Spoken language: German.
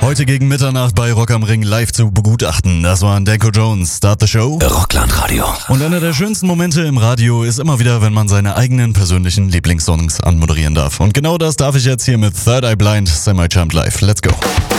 Heute gegen Mitternacht bei Rock am Ring live zu begutachten. Das waren Danko Jones, Start the Show. Rockland-Radio. Und einer der schönsten Momente im Radio ist immer wieder, wenn man seine eigenen persönlichen Lieblingssongs anmoderieren darf. Und genau das darf ich jetzt hier mit Third Eye Blind Semi-Jump Live. Let's go.